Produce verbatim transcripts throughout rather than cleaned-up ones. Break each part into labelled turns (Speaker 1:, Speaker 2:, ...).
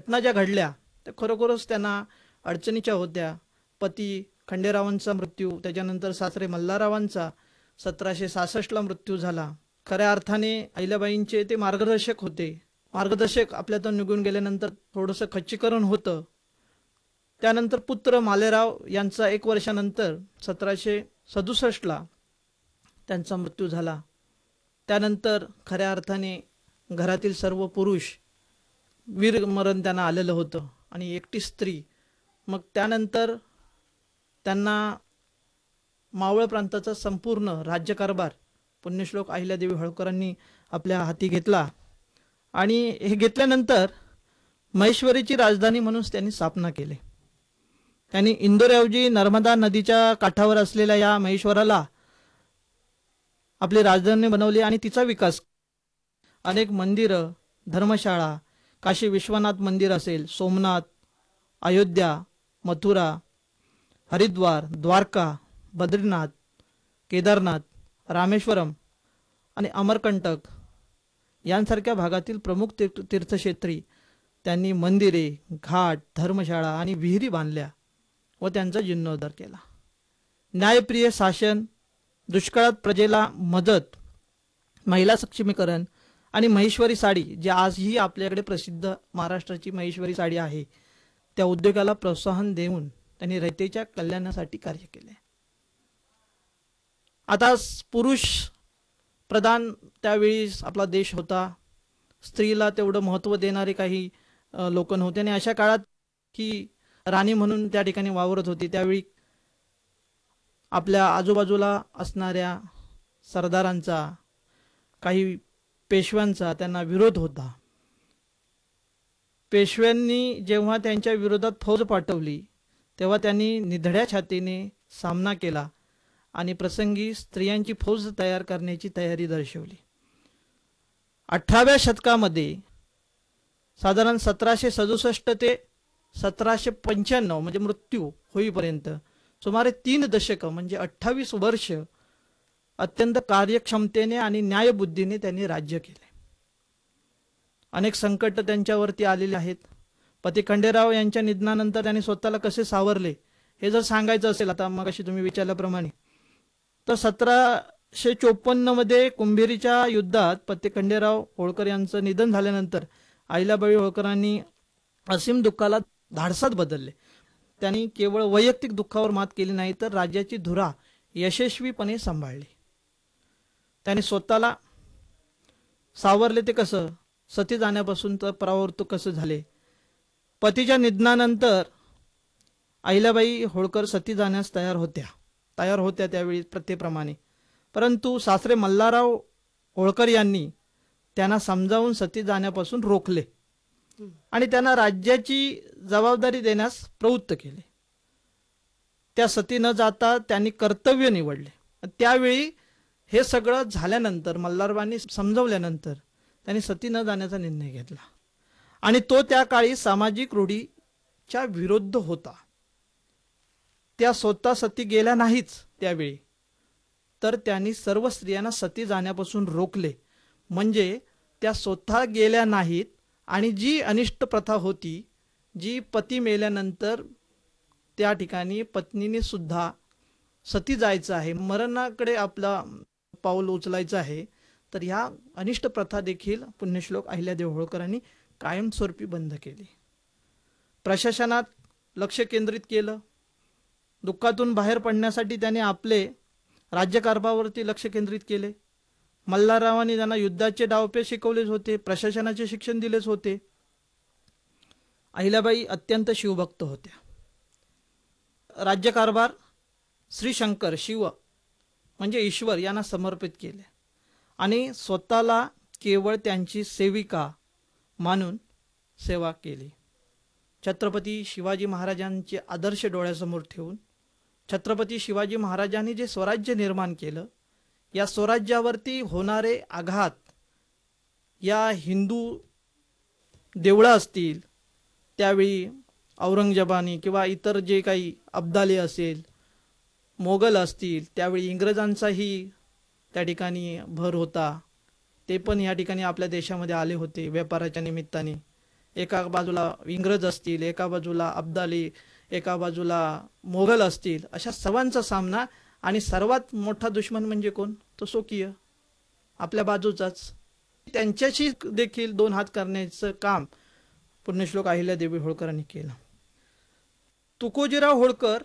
Speaker 1: घटना ज्या घडल्या त्या खरोखरच त्यांना अडचणीच्या होत्या. पती खंडेरावांचा मृत्यू, त्याच्यानंतर सासरे मल्हाररावांचा सतराशे सहासष्टला मृत्यू झाला. खऱ्या अर्थाने अहिल्याबाईंचे ते मार्गदर्शक होते. मार्गदर्शक आपल्यातून निघून गेल्यानंतर थोडंसं खच्चीकरण होतं. त्यानंतर पुत्र मालेराव यांचा एक वर्षानंतर सतराशे सदुसष्टला त्यांचा मृत्यू झाला. त्यानंतर खऱ्या अर्थाने घरातील सर्व पुरुष वीरमरण त्यांना आलेलं होतं आणि एकटी स्त्री. मग त्यानंतर त्यांना मावळ प्रांताचा संपूर्ण राज्यकारभार पुण्यश्लोक अहिल्यादेवी होळकरांनी आपल्या हाती घेतला आणि हे घेतल्यानंतर महेश्वरीची राजधानी म्हणून त्यांनी स्थापना केली. त्यांनी इंदोरऐवजी नर्मदा नदीच्या काठावर असलेल्या या महेश्वराला आपली राजधानी बनवली आणि तिचा विकास. अनेक मंदिरं, धर्मशाळा, काशी विश्वनाथ मंदिर असेल, सोमनाथ, अयोध्या, मथुरा, हरिद्वार, द्वारका, बद्रीनाथ, केदारनाथ, रामेश्वरम आणि अमरकंटक यांसारख्या भागातील प्रमुख तीर्थ तीर्थक्षेत्री त्यांनी मंदिरे, घाट, धर्मशाळा आणि विहिरी बांधल्या व त्यांचा जीर्णोद्धार केला. न्यायप्रिय शासन, दुष्काळात प्रजेला मदत, महिला सक्षमीकरण आणि महेश्वरी साडी, जे आजही आपल्याकडे प्रसिद्ध महाराष्ट्राची महेश्वरी साडी आहे, त्या उद्योगाला प्रोत्साहन देऊन त्यांनी रयतेच्या कल्याणासाठी कार्य केले. आता पुरुष प्रधान त्यावेळी आपला देश होता. स्त्रीला तेवढं महत्त्व देणारे काही लोक नव्हते आणि अशा काळात ही राणी म्हणून त्या ठिकाणी वावरत होती. त्यावेळी आपल्या आजूबाजूला असणाऱ्या सरदारांचा, काही पेशव्यांचा त्यांना विरोध होता. पेशव्यांनी जेव्हा त्यांच्या विरोधात फौज पाठवली तेव्हा त्यांनी निधड्या छातीने सामना केला आणि प्रसंगी स्त्रियांची फौज तयार करण्याची तयारी दर्शवली. अठराव्या शतकामध्ये साधारण सतराशे सदुसष्ट ते सतराशे पंच्याण्णव म्हणजे मृत्यू होईपर्यंत सुमारे तीन दशक म्हणजे अठ्ठावीस वर्ष अत्यंत कार्यक्षमतेने आणि न्यायबुद्धीने त्यांनी राज्य केले. अनेक संकट त्यांच्यावरती आलेले आहेत. पती खंडेराव यांच्या निधनानंतर त्यांनी स्वतःला कसे सावरले हे जर सांगायचं असेल, आता मगाशी तुम्ही विचारल्याप्रमाणे, तर सतराशे चोपन्न मध्ये कुंभेरीच्या युद्धात पती खंडेराव होळकर यांचं निधन झाल्यानंतर अहिल्याबाई होळकरांनी असीम दुःखाला धाडसात बदलले. त्यांनी केवळ वैयक्तिक दुःखावर मात केली नाही तर राज्याची धुरा यशस्वीपणे सांभाळली. त्यांनी स्वतःला सावरले ते कसं, सती जाण्यापासून तर परावृत्त कसं झाले. पतीच्या निधनानंतर अहिल्याबाई होळकर सती जाण्यास तयार होत्या तयार होत्या त्यावेळी प्रथेप्रमाणे, परंतु सासरे मल्हारराव होळकर यांनी त्यांना समजावून सती जाण्यापासून रोखले आणि त्यांना राज्याची जबाबदारी देण्यास प्रवृत्त केले. त्या सती न जाता त्यांनी कर्तव्य निवडले. त्यावेळी हे सगळं झाल्यानंतर मल्हारबांनी समजवल्यानंतर त्यांनी सती न जाण्याचा निर्णय घेतला आणि तो त्या काळी सामाजिक रूढीच्या विरुद्ध होता. त्या स्वतः सती गेल्या नाहीच त्यावेळी, तर त्यांनी सर्व स्त्रियांना सती जाण्यापासून रोखले. म्हणजे त्या स्वतः गेल्या नाहीत आणि जी अनिष्ट प्रथा होती, जी पती मेल्यानंतर त्या ठिकाणी पत्नीने सुद्धा सती जायचं आहे, मरणाकडे आपला पाऊल उचलायचं आहे, तर ह्या अनिष्ट प्रथा देखील पुण्यश्लोक अहिल्यादेवी होळकरांनी कायमस्वरूपी बंद केली. प्रशासनात लक्ष केंद्रित केलं. दुःखातून बाहेर पडण्यासाठी त्याने आपले राज्यकारभारावरती लक्ष केंद्रित केले. मल्हाररावांनी त्यांना युद्धाचे डावपेच शिकवलेच होते, प्रशासनाचे शिक्षण दिलेच होते. अहिल्याबाई अत्यंत शिवभक्त होत्या. राज्यकारभार श्री शंकर शिव म्हणजे ईश्वर यांना समर्पित केले आणि स्वतःला केवळ त्यांची सेविका मानून सेवा केली. छत्रपती शिवाजी महाराजांचे आदर्श डोळ्यासमोर ठेवून छत्रपती शिवाजी महाराजांनी जे स्वराज्य निर्माण केलं, या स्वराज्यावरती होणारे आघात, या हिंदू देवळं असतील, त्यावेळी औरंगजेबाने किंवा इतर जे काही अब्दाली असेल, मोगल असतील, त्यावेळी इंग्रजांचाही त्या ठिकाणी भर होता. ते पण या ठिकाणी आपल्या देशामध्ये आले होते व्यापाराच्या निमित्ताने. एका बाजूला इंग्रज असतील, एका बाजूला अब्दाली, एका बाजूला मोगल असतील, अशा सर्वांचा सामना. आणि सर्वात मोठा दुश्मन म्हणजे कोण? तो स्वकीय, आपल्या बाजूचाच. त्यांच्याशी देखील दोन हात करण्याचं काम पुण्यश्लोक अहिल्यादेवी होळकरांनी केलं. तुकोजीराव होळकर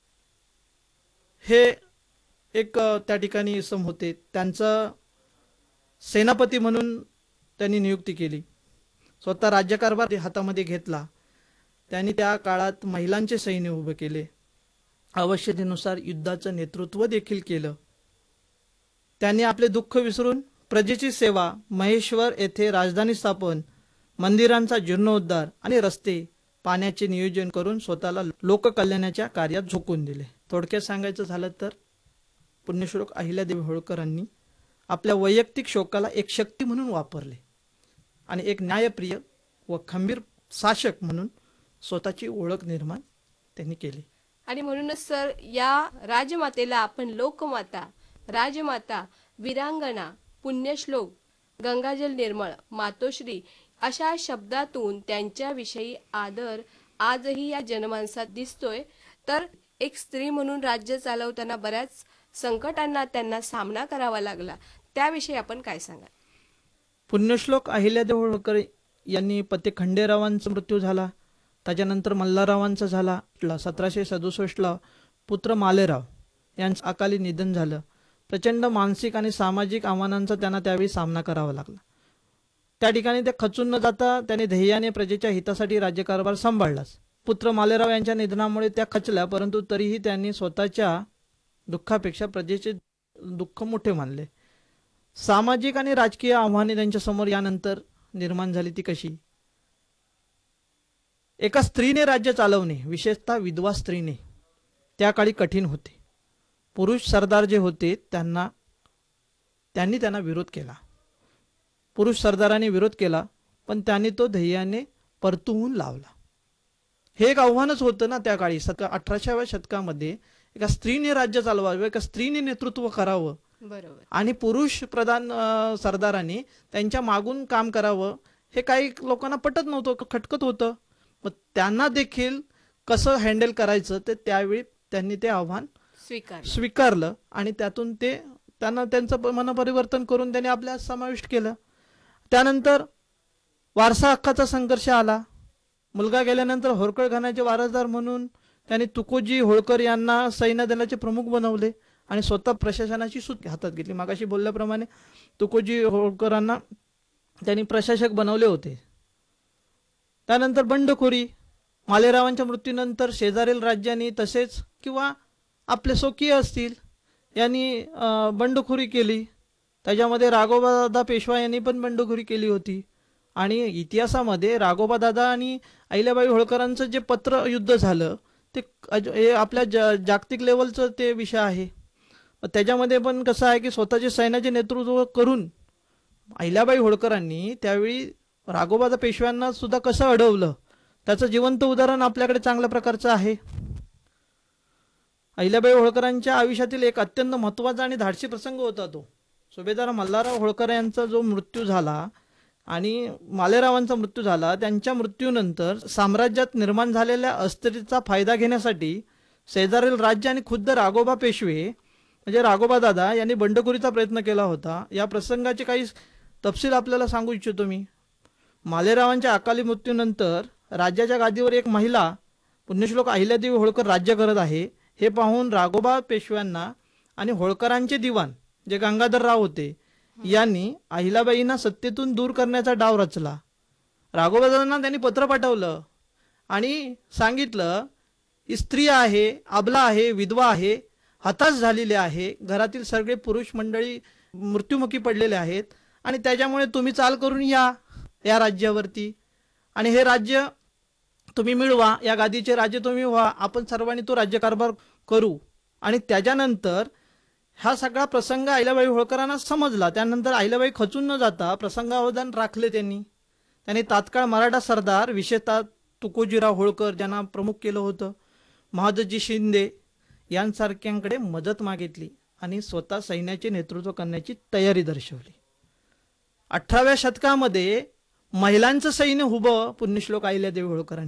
Speaker 1: हे एक त्या ठिकाणी इसम होते. त्यांचं सेनापती म्हणून त्यांनी नियुक्ती केली. स्वतः राज्यकारभार हातामध्ये घेतला. त्यांनी त्या काळात महिलांचे सैन्य उभे केले. आवश्यकतेनुसार युद्धाचं नेतृत्व देखील केलं. त्यांनी आपले दुःख विसरून प्रजेची सेवा, महेश्वर येथे राजधानी स्थापन, मंदिरांचा जीर्णोद्धार आणि रस्ते, पाण्याचे नियोजन करून स्वतःला लोककल्याणाच्या कार्यात झोकून दिले. थोडक्यात सांगायचं झालं तर पुण्यश्लोक अहिल्यादेवी होळकरांनी आपल्या वैयक्तिक शोकाला एक शक्ती म्हणून वापरले आणि एक न्यायप्रिय व खंबीर शासक म्हणून स्वतःची ओळख निर्माण त्यांनी केली.
Speaker 2: आणि म्हणूनच सर, या राजमातेला आपण लोकमाता, राजमाता, वीरांगना, पुण्यश्लोक, गंगाजल निर्मळ, मातोश्री अशा शब्दातून त्यांच्याविषयी आदर आजही या जनमानसात दिसतोय. तर एक स्त्री म्हणून राज्य चालवताना बऱ्याच संकटांना त्यांना सामना करावा लागला, त्याविषयी आपण काय सांगाल?
Speaker 1: पुण्यश्लोक अहिल्यादेवी होळकर यांनी पती खंडेरावांचा मृत्यू झाला. त्याच्यानंतर मल्हाररावांचा झाला. सतराशे सदुसष्टला पुत्र मालेराव यांचं अकाली निधन झालं. प्रचंड मानसिक आणि सामाजिक आव्हानांचा त्यांना त्यावेळी सामना करावा लागला. त्या ठिकाणी ते खचून न जाता त्यांनी ध्येयाने प्रजेच्या हितासाठी राज्यकारभार सांभाळलाच. पुत्र मालेराव यांच्या निधनामुळे त्या खचल्या, परंतु तरीही त्यांनी स्वतःच्या दुःखापेक्षा प्रजेचे दुःख मोठे मानले. सामाजिक आणि राजकीय आव्हाने त्यांच्या समोर यानंतर निर्माण झाली. ती कशी? एका स्त्रीने राज्य चालवणे, विशेषतः विधवा स्त्रीने, त्या काळी कठीण होते. पुरुष सरदार जे होते त्यांना त्यांनी त्यांना विरोध केला. पुरुष सरदारांनी विरोध केला, पण त्यांनी तो ध्येयाने परतवून लावला. हे एक आव्हानच होतं ना त्या काळी. सत अठराव्या शतकामध्ये एका स्त्रीने राज्य चालवावे, एका स्त्रीने नेतृत्व करावं,
Speaker 2: बरोबर,
Speaker 1: आणि पुरुष प्रधान सरदारांनी त्यांच्या मागून काम करावं, हे काही लोकांना पटत नव्हतं, खटकत होतं. मग त्यांना देखील कसं हँडल करायचं ते त्यावेळी त्यांनी ते आव्हान
Speaker 2: स्वीकार
Speaker 1: स्वीकारलं आणि त्यातून ते त्यांना त्यांचं मनपरिवर्तन करून त्यांनी आपल्या समाविष्ट केलं. त्यानंतर वारसा हक्काचा संघर्ष आला. मुलगा गेल्यानंतर होळकर घराण्याचे वारसदार म्हणून त्यांनी तुकोजी होळकर यांना सैन्य दलाचे प्रमुख बनवले आणि स्वतः प्रशासनाची सूत हातात घेतली. मागाशी बोलल्याप्रमाणे तुकोजी होळकरांना त्यांनी प्रशासक बनवले होते. त्यानंतर बंडखोरी, मालेरावांच्या मृत्यूनंतर शेजारील राज्यांनी तसेच किंवा आपले स्वकीय असतील यांनी बंडखोरी केली. त्याच्यामध्ये राघोबादादा पेशवा यांनी पण बंडखोरी केली होती. आणि इतिहासामध्ये राघोबादादा आणि अहिल्याबाई होळकरांचं जे पत्र युद्ध झालं ते हे आपल्या जा जागतिक लेवलचं ते विषय आहे. त्याच्यामध्ये पण कसं आहे की स्वतःचे सैन्याचे नेतृत्व करून अहिल्याबाई होळकरांनी त्यावेळी राघोबादा पेशव्यांना सुद्धा कसं अडवलं त्याचं जिवंत उदाहरण आपल्याकडे चांगल्या प्रकारचं आहे. अहिल्याबाई होळकरांच्या आयुष्यातील एक अत्यंत महत्त्वाचा आणि धाडसी प्रसंग होता तो सुभेदार मल्हारराव होळकर यांचा जो मृत्यू झाला आणि मालेरावांचा मृत्यू झाला. त्यांच्या मृत्यूनंतर साम्राज्यात निर्माण झालेल्या अस्थिरतेचा फायदा घेण्यासाठी शेजारील राज्य आणि खुद्द राघोबा पेशवे म्हणजे राघोबा दादा यांनी बंडखोरीचा प्रयत्न केला होता. या प्रसंगाचे काही तपशील आपल्याला सांगू इच्छितो मी. मालेरावांच्या अकाली मृत्यूनंतर राज्याच्या गादीवर एक महिला पुण्यश्लोक अहिल्यादेवी होळकर राज्य करत आहे हे पाहून राघोबा पेशव्यांना आणि होळकरांचे दिवाण जे गंगाधरराव होते यांनी अहिल्याबाईंना सत्तेतून दूर करण्याचा डाव रचला. राघोबादांना त्यांनी पत्र पाठवलं आणि सांगितलं ही स्त्री आहे, अबला आहे, विधवा आहे, हताश झालेली आहे, घरातील सगळे पुरुष मंडळी मृत्युमुखी पडलेले आहेत आणि त्याच्यामुळे तुम्ही चाल करून या या राज्यावरती आणि हे राज्य तुम्ही मिळवा, या गादीचे राज्य तुम्ही व्हा, आपण सर्वांनी तो राज्यकारभार करू. आणि त्याच्यानंतर हा सगळा प्रसंग अहिल्याबाई होळकरांना समजला. त्यानंतर अहिल्याबाई खचून न जाता प्रसंगावधान राखले. त्यांनी त्यांनी तात्काळ मराठा सरदार विशेषतः तुकोजीराव होळकर ज्यांना प्रमुख केलं होतं, महादजी शिंदे यांसारख्यांकडे मदत मागितली आणि स्वतः सैन्याचे नेतृत्व करण्याची तयारी दर्शवली. अठराव्या शतकामध्ये महिलांचं सैन्य उभं पुण्यश्लोक अहिल्यादेवी होळकरांनी